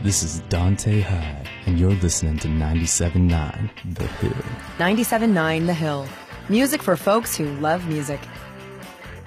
This is Dante High, and you're listening to 97.9 The Hill. 97.9 The Hill. Music for folks who love music.